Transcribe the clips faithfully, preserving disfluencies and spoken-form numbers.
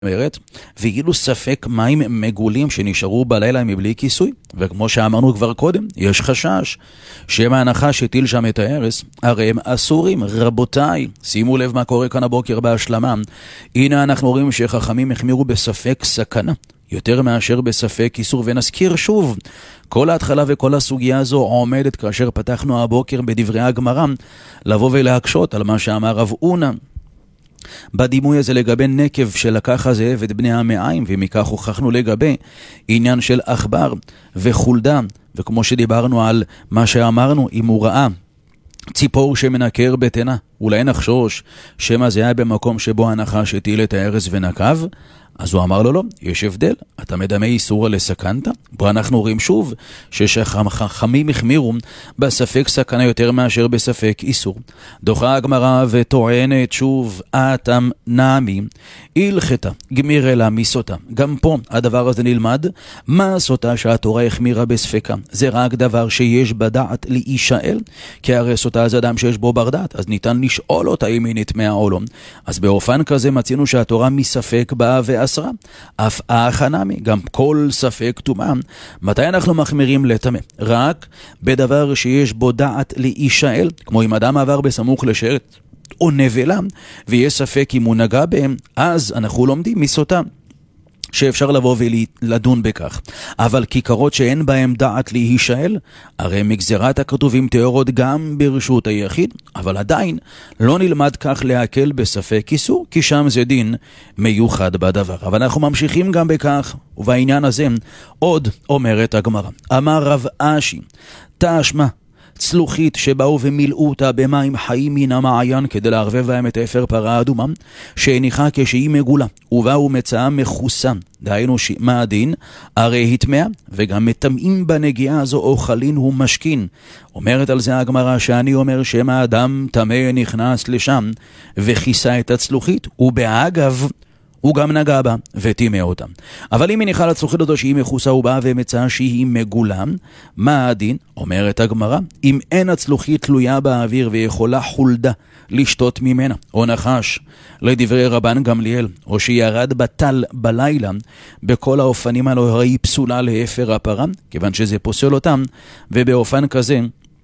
אומרת, ואילו ספק מים מגולים שנשארו בלילה מבלי כיסוי, וכמו שאמרנו כבר קודם, יש חשש שהם ההנחה שטיל שם את ההרס, הרי הם אסורים. רבותיי, שימו לב מה קורה כאן הבוקר בהשלמה. הנה אנחנו רואים שחכמים החמירו בספק סכנה יותר מאשר בספק איסור, ונזכיר שוב, כל ההתחלה וכל הסוגיה הזו עומדת כאשר פתחנו הבוקר בדברי הגמרא, לבוא ולהקשות על מה שאמר רב אונה בדימוי הזה לגבי נקב שלקח הזאב את בני המעיים, ומכך הוכחנו לגבי עניין של עכבר וחולדה, וכמו שדיברנו על מה שאמרנו, אם הוא ראה ציפור שמנקר בתנה, אולי נחשוש שמה זה היה במקום שבו הנחש הטיל את ההרס ונקב, אז הוא אמר לו לא, יש הבדל, אתה מדמה איסור לסכנת. בו אנחנו רואים שוב שחכמים החמירו בספק סכנה יותר מאשר בספק איסור. דוחה הגמרא וטוענת שוב, אתם נעמי הלכתה גמיר אלה מסותה. גם פה הדבר הזה נלמד, מה סותה שהתורה החמירה בספקה? זה רק דבר שיש בדעת להישאל, כי הרי סותה זה אדם שיש בו בר דעת, אז ניתן לשאול אותה אם היא נטמעה או לא. אז באופן כזה מצינו שהתורה מספק באה ואסרה, אף ההכנמי, גם כל ספק טומאה. מתי אנחנו מחמירים לטמא? רק בדבר שיש בו דעת להישאל, כמו אם אדם עבר בסמוך לשרת או נבלה ויש ספק אם הוא נגע בהם, אז אנחנו לומדים מסותם שאפשר לבוא ולדון בכך. אבל כיכרות שאין בהם דעת להישאל, הרי מגזרת הכתובים תיאורות גם ברשות היחיד, אבל עדיין לא נלמד כך להקל בספק איסור, כי שם זה דין מיוחד בדבר. אבל אנחנו ממשיכים גם בכך, ובעניין הזה עוד אומרת הגמרא, אמר רב אשי, תשמע צלוחית שבאו ומילאו אותה במים חיים מן המעיין כדי לערבב להם את אפר פרה אדומה, שהניחה כשהיא מגולה ובאו מצאה מחוסה, דהיינו מה הדין? הרי התמאה, וגם מטמאים בנגיעה הזו אוכלין הוא משכין. אומרת על זה הגמרא שאני אומר שמה האדם טמא נכנס לשם וכיסה את הצלוחית, ובאגב הוא גם נגע בה וטימא אותה. אבל אם היא ניחה לצלוחית אותו שהיא מחוסה ובאה ומצאה שהיא מגולה, מה הדין? אומרת הגמרא, אם אין הצלוחית תלויה באוויר ויכולה חולדה לשתות ממנה, או נחש לדברי רבן גמליאל, או שירד בטל בלילה, בכל האופנים האלו הרי היא פסולה לאפר הפרה, כיוון שזה פוסל אותם, ובאופן כזה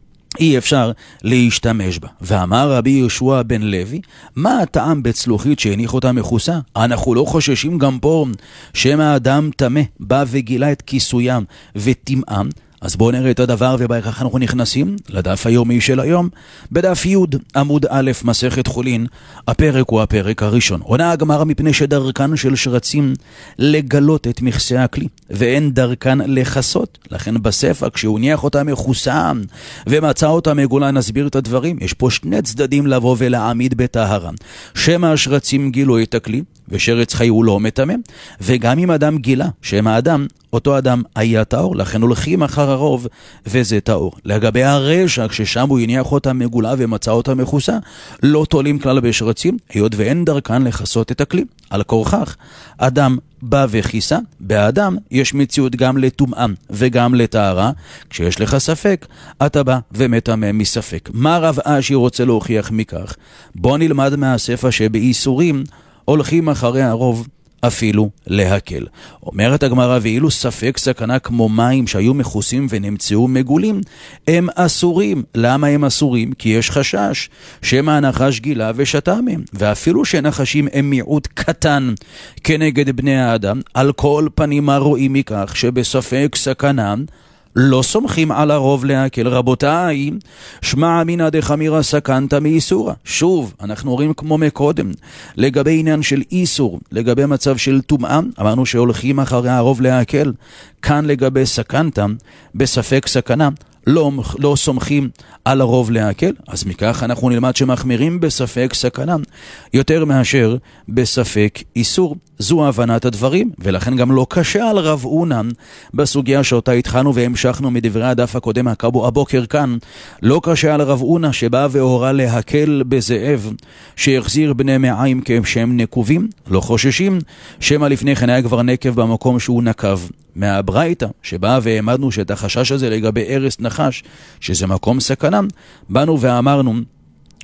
אי אפשר להשתמש בה. ואמר רבי יהושע בן לוי, מה הטעם בצלוחית שהניח אותה מחוסה? אנחנו לא חוששים גם פה שמא האדם טמא בא וגילה את כיסוים וטמאם. אז בואו נראה את הדבר, ובכך אנחנו נכנסים לדף היומי של היום, בדף י' עמוד א' מסכת חולין. הפרק הוא הפרק הראשון. עונה הגמרא מפני שדרכן של שרצים לגלות את מכסה הכלי, ואין דרכן לחסות. לכן בספר כשהוא ניח אותה מחוסה ומצא אותה מגולה, נסביר את הדברים. יש פה שני צדדים לבוא ולהעמיד בטהרה. שמא השרצים גילו את הכלי, ושרץ חי הוא לא מטמא, וגם אם אדם גילה שמא האדם, אותו אדם היה טהור, לכן הולכים אחר הרוב וזה טהור. לגבי הרשע, כששם הוא הניח אותה מגולה ומצא אותה מחוסה, לא תולים כלל בשרצים, היות ואין דרכן לחסות את הכלי. על כורכך אדם בא וכיסה, באדם יש מציאות גם לטומאה וגם לטהרה. כשיש לך ספק, אתה בא ומטמא מספק. מה רב אשי רוצה להוכיח מכך? בוא נלמד מהספר שבאיסורים הולכים אחרי הרוב אפילו להקל. אומרת הגמרא, ואילו ספק סכנה כמו מים שהיו מחוסים ונמצאו מגולים, הם אסורים. למה הם אסורים? כי יש חשש שמא הנחש גילה ושתה מהם, ואפילו שנחשים הם מיעוט קטן כנגד בני האדם, על כל פנים מה רואים מכך שבספק סכנה לא סומכים על הרוב להקל. רבותיי, שמע אמינא דחמירא סכנת מאיסורא. שוב, אנחנו רואים כמו מקודם, לגבי עניין של איסור, לגבי מצב של טומאה, אמרנו שהולכים אחרי הרוב להקל. כאן לגבי סכנת, בספק סכנה, לא, לא סומכים על הרוב להקל. אז מכך אנחנו נלמד שמחמירים בספק סכנה יותר מאשר בספק איסור. זו הבנת הדברים, ולכן גם לא קשה על רב אונה בסוגיה שאותה התחלנו והמשכנו מדברי הדף הקודם הקבו הבוקר כאן. לא קשה על רב אונה שבא והורה להקל בזאב שיחזיר בני מעיים כשהם נקובים. לא חוששים שמא לפני כן היה כבר נקב במקום שהוא נקב. מהברייתא שבא והעמדנו שאת החשש הזה לגבי ארס נחש שזה מקום סכנה, באנו ואמרנו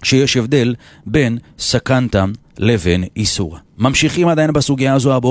שיש הבדל בין סכנתם לבין איסור. ממשיכים עדיין בסוגיה הזו הבאה.